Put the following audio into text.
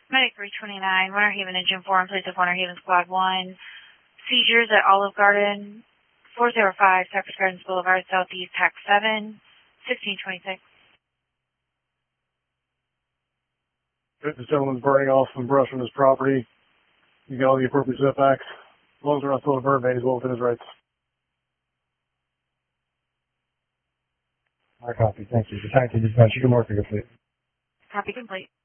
Medic 329, Winter Haven Engine 4 in place of Winter Haven Squad 1. Seizures at Olive Garden, 405 Cypress Gardens Boulevard, Southeast, TAC 7, 1626. This gentleman's burning off some brush on his property. You got all the appropriate setbacks. As long as we're not throwing a bird ban, he's well within his rights. I copy. Thank you. The tank to dispatch. You can mark your fleet. Copy complete.